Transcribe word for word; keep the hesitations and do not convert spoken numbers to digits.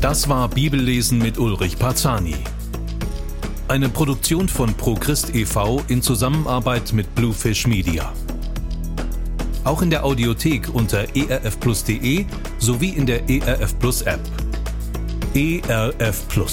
Das war Bibellesen mit Ulrich Parzani. Eine Produktion von ProChrist e V in Zusammenarbeit mit Bluefish Media. Auch in der Audiothek unter e r f plus punkt d e sowie in der E R F Plus App. E R F Plus.